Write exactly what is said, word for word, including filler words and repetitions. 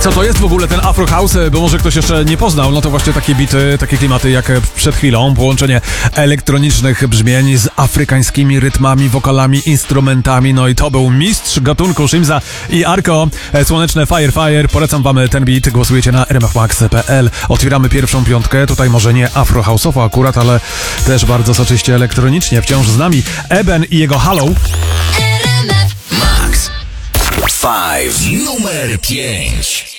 Co to jest w ogóle ten Afro House? Bo może ktoś jeszcze nie poznał, no to właśnie takie bity, takie klimaty jak przed chwilą, połączenie elektronicznych brzmień z afrykańskimi rytmami, wokalami, instrumentami, no i to był mistrz gatunku Shimza i Arko, Słoneczne Fire Fire. Polecam wam ten beat, głosujecie na r m f max kropka p l. Otwieramy pierwszą piątkę, tutaj może nie Afro House'owo akurat, ale też bardzo soczyście elektronicznie. Wciąż z nami Eben i jego Halo. Max. Five. Numer pięć.